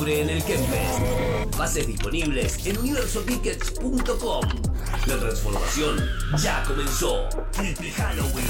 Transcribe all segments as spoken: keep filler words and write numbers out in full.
En el Kempfest. Bases disponibles en universo tickets punto com. La transformación ya comenzó. Triple Halloween.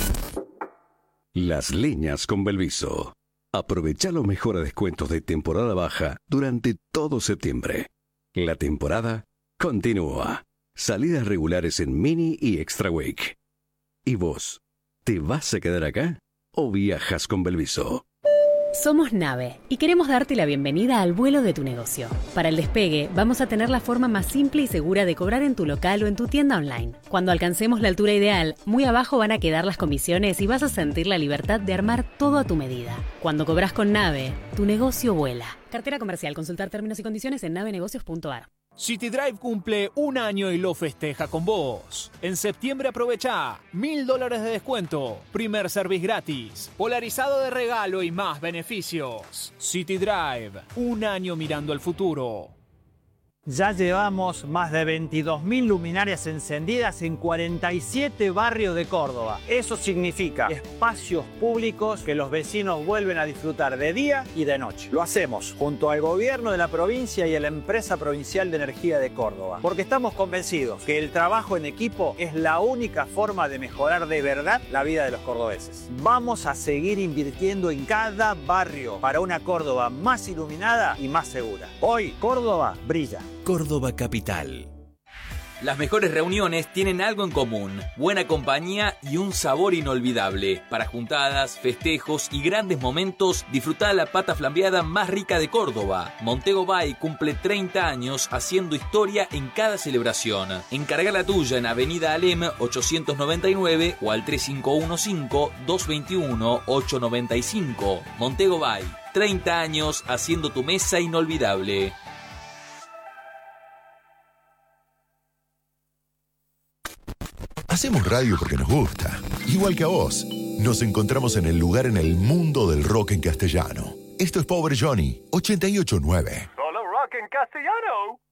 Las Leñas con Belviso. Aprovecha los mejores descuentos de temporada baja durante todo septiembre. La temporada continúa. Salidas regulares en Mini y Extra Week. ¿Y vos? ¿Te vas a quedar acá o viajas con Belviso? Somos Nave y queremos darte la bienvenida al vuelo de tu negocio. Para el despegue, vamos a tener la forma más simple y segura de cobrar en tu local o en tu tienda online. Cuando alcancemos la altura ideal, muy abajo van a quedar las comisiones y vas a sentir la libertad de armar todo a tu medida. Cuando cobras con Nave, tu negocio vuela. Cartera comercial. Consultar términos y condiciones en nave negocios punto a r. City Drive cumple un año y lo festeja con vos. En septiembre aprovecha mil dólares de descuento, primer service gratis, polarizado de regalo y más beneficios. City Drive, un año mirando al futuro. Ya llevamos más de veintidós mil luminarias encendidas en cuarenta y siete barrios de Córdoba. Eso significa espacios públicos que los vecinos vuelven a disfrutar de día y de noche. Lo hacemos junto al gobierno de la provincia y a la empresa provincial de energía de Córdoba, porque estamos convencidos que el trabajo en equipo es la única forma de mejorar de verdad la vida de los cordobeses. Vamos a seguir invirtiendo en cada barrio para una Córdoba más iluminada y más segura. Hoy, Córdoba brilla. Córdoba Capital. Las mejores reuniones tienen algo en común: buena compañía y un sabor inolvidable. Para juntadas, festejos y grandes momentos, disfrutá la pata flambeada más rica de Córdoba. Montego Bay cumple treinta años haciendo historia en cada celebración. Encarga la tuya en Avenida Alem ochocientos noventa y nueve o al tres cinco uno cinco, dos dos uno, ocho nueve cinco. Montego Bay, treinta años haciendo tu mesa inolvidable. Hacemos radio porque nos gusta, igual que a vos. Nos encontramos en el lugar en el mundo del rock en castellano. Esto es Pobre Johnny, ochenta y ocho punto nueve. Solo rock en castellano.